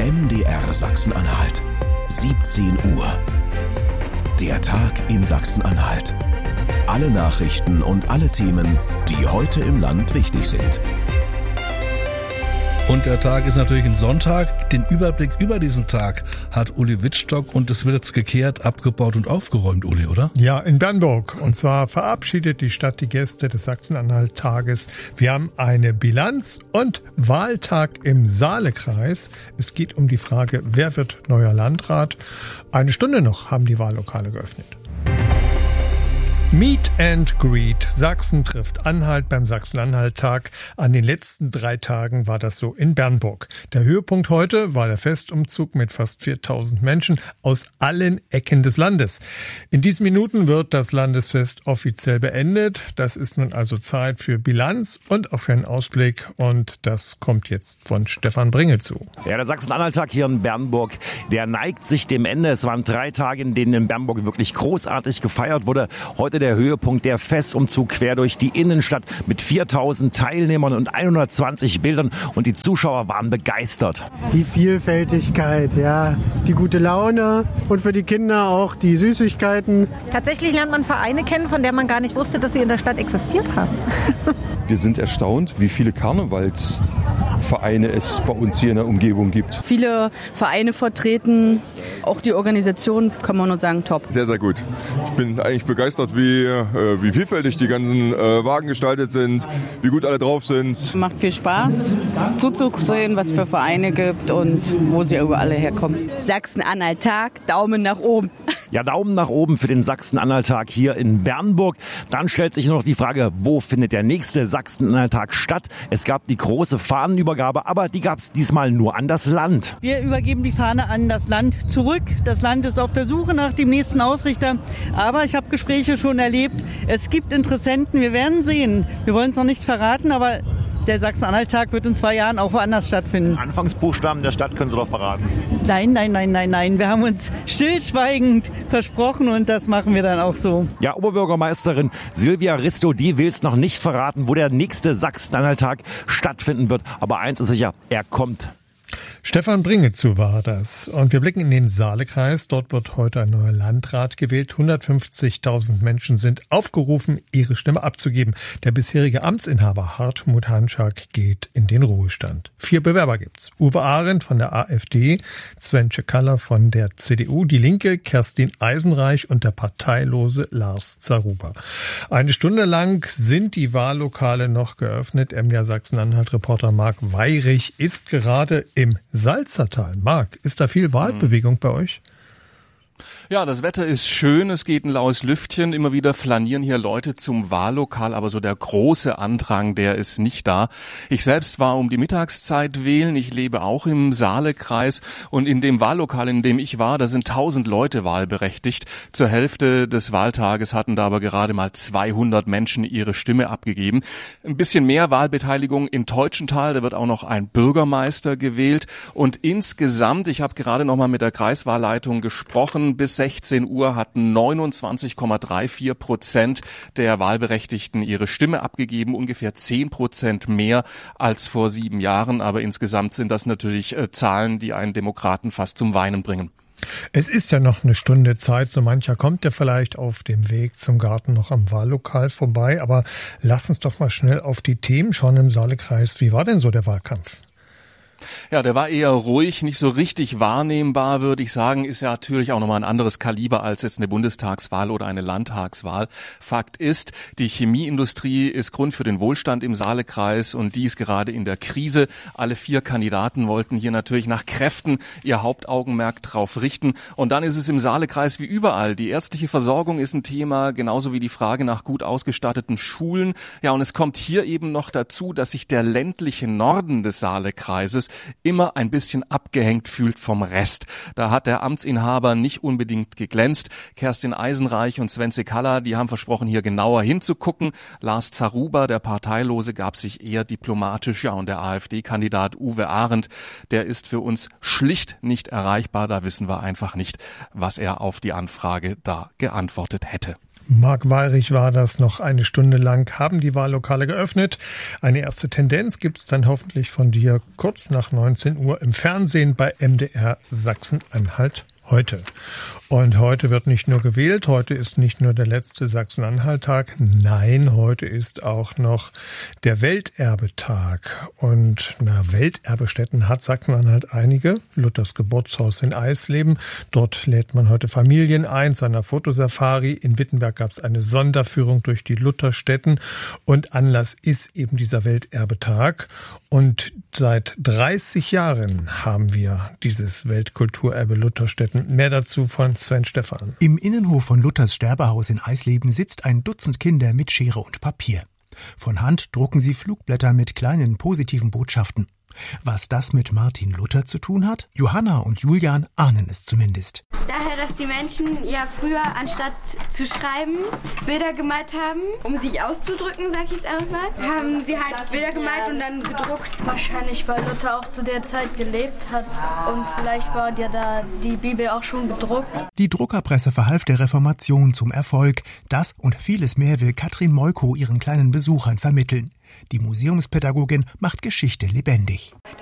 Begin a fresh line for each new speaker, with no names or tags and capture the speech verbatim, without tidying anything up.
M D R Sachsen-Anhalt. siebzehn Uhr. Der Tag in Sachsen-Anhalt. Alle Nachrichten und alle Themen, die heute im Land wichtig sind.
Und der Tag ist natürlich ein Sonntag. Den Überblick über diesen Tag hat Uli Wittstock und es wird jetzt gekehrt, abgebaut und aufgeräumt, Uli, oder?
Ja, in Bernburg. Und zwar verabschiedet die Stadt die Gäste des Sachsen-Anhalt-Tages. Wir haben eine Bilanz und Wahltag im Saalekreis. Es geht um die Frage, wer wird neuer Landrat? Eine Stunde noch haben die Wahllokale geöffnet. Meet and Greet. Sachsen trifft Anhalt beim Sachsen-Anhalt-Tag. An den letzten drei Tagen war das so in Bernburg. Der Höhepunkt heute war der Festumzug mit fast viertausend Menschen aus allen Ecken des Landes. In diesen Minuten wird das Landesfest offiziell beendet. Das ist nun also Zeit für Bilanz und auch für einen Ausblick. Und das kommt jetzt von Stefan Bringe zu.
Ja, der Sachsen-Anhalt-Tag hier in Bernburg, der neigt sich dem Ende. Es waren drei Tage, in denen in Bernburg wirklich großartig gefeiert wurde. Heute der Höhepunkt, der Festumzug quer durch die Innenstadt mit viertausend Teilnehmern und hundertzwanzig Bildern und die Zuschauer waren begeistert.
Die Vielfältigkeit, ja, die gute Laune und für die Kinder auch die Süßigkeiten.
Tatsächlich lernt man Vereine kennen, von der man gar nicht wusste, dass sie in der Stadt existiert haben.
Wir sind erstaunt, wie viele Karnevalsvereine es bei uns hier in der Umgebung gibt.
Viele Vereine vertreten, auch die Organisation, kann man nur sagen, top.
Sehr, sehr gut. Ich bin eigentlich begeistert, wie, äh, wie vielfältig die ganzen äh, Wagen gestaltet sind, wie gut alle drauf sind.
Macht viel Spaß, zuzusehen, was für Vereine gibt und wo sie überall herkommen. Sachsen-Anhalt-Tag, Daumen nach oben.
Ja, Daumen nach oben für den Sachsen-Anhalt-Tag hier in Bernburg. Dann stellt sich noch die Frage, wo findet der nächste Sachsen-Anhalt-Tag statt? Es gab die große Fahnenübergabe, aber die gab es diesmal nur an das Land.
Wir übergeben die Fahne an das Land zurück. Das Land ist auf der Suche nach dem nächsten Ausrichter. Aber ich habe Gespräche schon erlebt. Es gibt Interessenten. Wir werden sehen. Wir wollen es noch nicht verraten, aber der Sachsen-Anhalt-Tag wird in zwei Jahren auch woanders stattfinden.
Anfangsbuchstaben der Stadt können Sie doch verraten.
Nein, nein, nein, nein, nein. Wir haben uns stillschweigend versprochen und das machen wir dann auch so.
Ja, Oberbürgermeisterin Silvia Risto, die will es noch nicht verraten, wo der nächste Sachsen-Anhalt-Tag stattfinden wird. Aber eins ist sicher, er kommt.
Stefan Bringezu war das. Und wir blicken in den Saalekreis. Dort wird heute ein neuer Landrat gewählt. hundertfünfzigtausend Menschen sind aufgerufen, ihre Stimme abzugeben. Der bisherige Amtsinhaber Hartmut Hanschak geht in den Ruhestand. Vier Bewerber gibt's. Uwe Arendt von der AfD, Sven Cekaller von der C D U, die Linke, Kerstin Eisenreich und der parteilose Lars Zaruba. Eine Stunde lang sind die Wahllokale noch geöffnet. M D R Sachsen-Anhalt-Reporter Marc Weyrich ist gerade im Salzertal. Marc, ist da viel Wahlbewegung bei euch?
Ja, das Wetter ist schön, es geht ein laues Lüftchen, immer wieder flanieren hier Leute zum Wahllokal, aber so der große Andrang, der ist nicht da. Ich selbst war um die Mittagszeit wählen, ich lebe auch im Saalekreis und in dem Wahllokal, in dem ich war, da sind tausend Leute wahlberechtigt. Zur Hälfte des Wahltages hatten da aber gerade mal zweihundert Menschen ihre Stimme abgegeben. Ein bisschen mehr Wahlbeteiligung in Teutschenthal, da wird auch noch ein Bürgermeister gewählt und insgesamt, ich habe gerade noch mal mit der Kreiswahlleitung gesprochen, bis sechzehn Uhr hatten neunundzwanzig Komma vierunddreißig Prozent der Wahlberechtigten ihre Stimme abgegeben, ungefähr zehn Prozent mehr als vor sieben Jahren. Aber insgesamt sind das natürlich äh, Zahlen, die einen Demokraten fast zum Weinen bringen.
Es ist ja noch eine Stunde Zeit, so mancher kommt ja vielleicht auf dem Weg zum Garten noch am Wahllokal vorbei. Aber lass uns doch mal schnell auf die Themen schauen im Saalekreis. Wie war denn so der Wahlkampf?
Ja, der war eher ruhig, nicht so richtig wahrnehmbar, würde ich sagen. Ist ja natürlich auch nochmal ein anderes Kaliber als jetzt eine Bundestagswahl oder eine Landtagswahl. Fakt ist, die Chemieindustrie ist Grund für den Wohlstand im Saalekreis und die ist gerade in der Krise. Alle vier Kandidaten wollten hier natürlich nach Kräften ihr Hauptaugenmerk drauf richten. Und dann ist es im Saalekreis wie überall. Die ärztliche Versorgung ist ein Thema, genauso wie die Frage nach gut ausgestatteten Schulen. Ja, und es kommt hier eben noch dazu, dass sich der ländliche Norden des Saalekreises immer ein bisschen abgehängt fühlt vom Rest. Da hat der Amtsinhaber nicht unbedingt geglänzt. Kerstin Eisenreich und Sven Cekaller, die haben versprochen, hier genauer hinzugucken. Lars Zaruba, der Parteilose, gab sich eher diplomatisch. Ja, und der AfD-Kandidat Uwe Arendt, der ist für uns schlicht nicht erreichbar. Da wissen wir einfach nicht, was er auf die Anfrage da geantwortet hätte.
Marc Weyrich war das. Noch eine Stunde lang haben die Wahllokale geöffnet. Eine erste Tendenz gibt's dann hoffentlich von dir kurz nach neunzehn Uhr im Fernsehen bei M D R Sachsen-Anhalt heute. Und heute wird nicht nur gewählt, heute ist nicht nur der letzte Sachsen-Anhalt-Tag, nein, heute ist auch noch der Welterbetag. Und na, Welterbestätten hat Sachsen-Anhalt einige. Luthers Geburtshaus in Eisleben, dort lädt man heute Familien ein zu einer Fotosafari. In Wittenberg gab es eine Sonderführung durch die Lutherstätten und Anlass ist eben dieser Welterbetag. Und seit dreißig Jahren haben wir dieses Weltkulturerbe Lutherstätten. Mehr dazu von Sven Stephan.
Im Innenhof von Luthers Sterbehaus in Eisleben sitzt ein Dutzend Kinder mit Schere und Papier. Von Hand drucken sie Flugblätter mit kleinen positiven Botschaften. Was das mit Martin Luther zu tun hat? Johanna und Julian ahnen es zumindest.
Daher, dass die Menschen ja früher anstatt zu schreiben, Bilder gemalt haben, um sich auszudrücken, sag ich jetzt einfach mal, haben sie halt Bilder gemalt und dann gedruckt.
Wahrscheinlich, weil Luther auch zu der Zeit gelebt hat und vielleicht war ja da die Bibel auch schon gedruckt.
Die Druckerpresse verhalf der Reformation zum Erfolg. Das und vieles mehr will Katrin Moiko ihren kleinen Besuchern vermitteln. Die Museumspädagogin macht Geschichte lebendig.